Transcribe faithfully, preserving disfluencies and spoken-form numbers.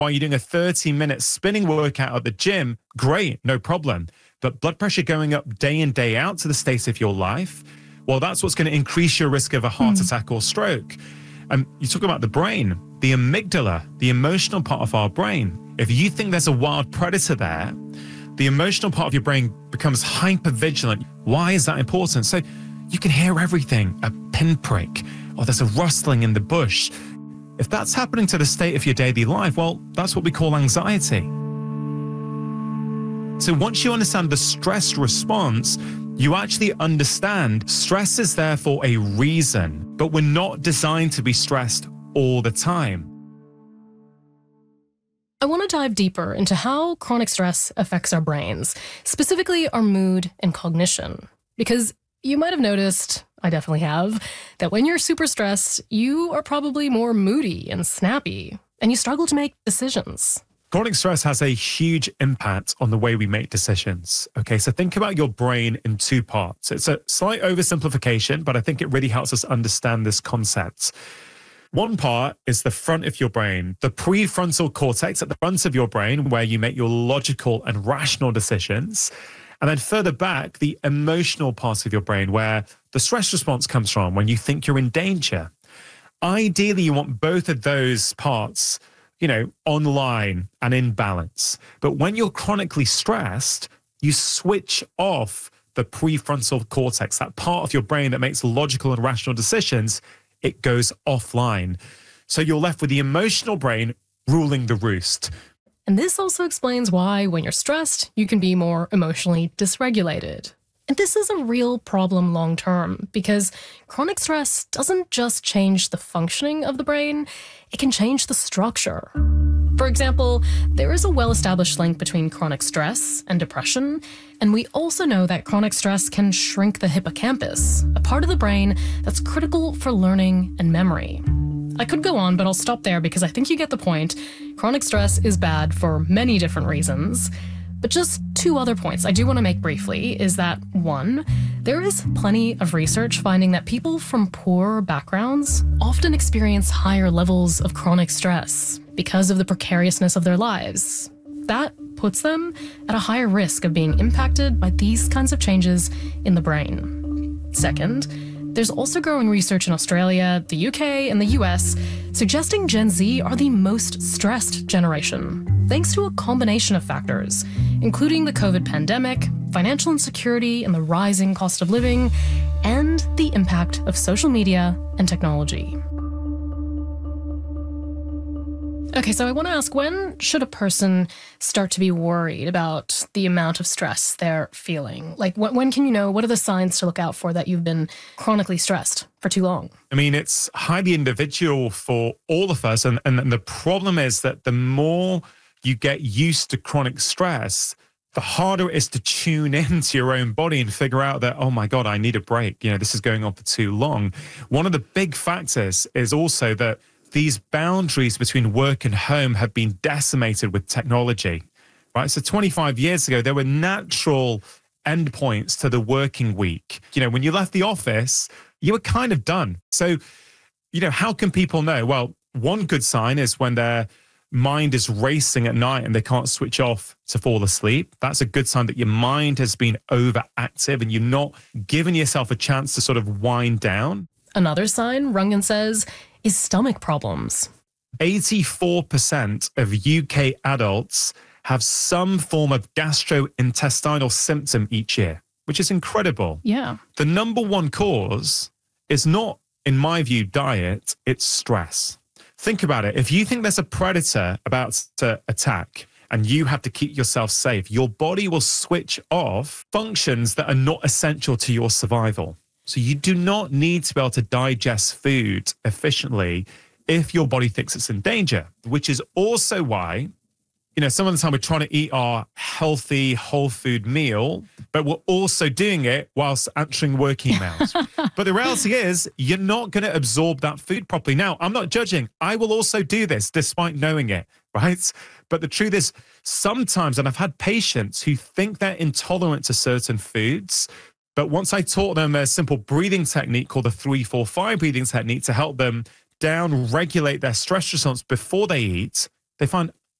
While you're doing a thirty minute spinning workout at the gym, great, no problem. But blood pressure going up day in, day out to the state of your life, well, that's what's going to increase your risk of a heart mm. attack or stroke. And you talk about the brain, the amygdala, the emotional part of our brain. If you think there's a wild predator there, the emotional part of your brain becomes hypervigilant. Why is that important? So you can hear everything, a pinprick, or there's a rustling in the bush. If that's happening to the state of your daily life, well, that's what we call anxiety. So once you understand the stress response, you actually understand stress is there for a reason, but we're not designed to be stressed all the time. I want to dive deeper into how chronic stress affects our brains, specifically our mood and cognition. Because you might have noticed, I definitely have, that when you're super stressed, you are probably more moody and snappy, and you struggle to make decisions. Chronic stress has a huge impact on the way we make decisions. Okay, so think about your brain in two parts. It's a slight oversimplification, but I think it really helps us understand this concept. One part is the front of your brain, the prefrontal cortex at the front of your brain, where you make your logical and rational decisions. And then further back, the emotional part of your brain, where the stress response comes from when you think you're in danger. Ideally, you want both of those parts, you know, online and in balance. But when you're chronically stressed, you switch off the prefrontal cortex, that part of your brain that makes logical and rational decisions. It goes offline. So you're left with the emotional brain ruling the roost. And this also explains why, when you're stressed, you can be more emotionally dysregulated. And this is a real problem long term, because chronic stress doesn't just change the functioning of the brain, it can change the structure. For example, there is a well-established link between chronic stress and depression, and we also know that chronic stress can shrink the hippocampus, a part of the brain that's critical for learning and memory. I could go on, but I'll stop there because I think you get the point. Chronic stress is bad for many different reasons. But just two other points I do want to make briefly is that, one, there is plenty of research finding that people from poor backgrounds often experience higher levels of chronic stress because of the precariousness of their lives. That puts them at a higher risk of being impacted by these kinds of changes in the brain. Second, there's also growing research in Australia, the U K, and the U S suggesting Gen Z are the most stressed generation, thanks to a combination of factors, including the COVID pandemic, financial insecurity and the rising cost of living, and the impact of social media and technology. Okay, so I want to ask, when should a person start to be worried about the amount of stress they're feeling? Like, when, when can you know, what are the signs to look out for that you've been chronically stressed for too long? I mean, it's highly individual for all of us. And, and the problem is that the more you get used to chronic stress, the harder it is to tune into your own body and figure out that, oh my God, I need a break. You know, this is going on for too long. One of the big factors is also that these boundaries between work and home have been decimated with technology, right? So twenty-five years ago, there were natural endpoints to the working week. You know, when you left the office, you were kind of done. So, you know, how can people know? Well, one good sign is when their mind is racing at night and they can't switch off to fall asleep. That's a good sign that your mind has been overactive and you're not giving yourself a chance to sort of wind down. Another sign, Rungan says, is stomach problems. eighty-four percent of U K adults have some form of gastrointestinal symptom each year, which is incredible. Yeah. The number one cause is not, in my view, diet, it's stress. Think about it. If you think there's a predator about to attack and you have to keep yourself safe, your body will switch off functions that are not essential to your survival. So you do not need to be able to digest food efficiently if your body thinks it's in danger, which is also why, you know, some of the time we're trying to eat our healthy, whole food meal, but we're also doing it whilst answering work emails. But the reality is you're not going to absorb that food properly. Now, I'm not judging. I will also do this despite knowing it, right? But the truth is sometimes, and I've had patients who think they're intolerant to certain foods, but once I taught them a simple breathing technique called the three four five breathing technique to help them down regulate their stress response before they eat, they find,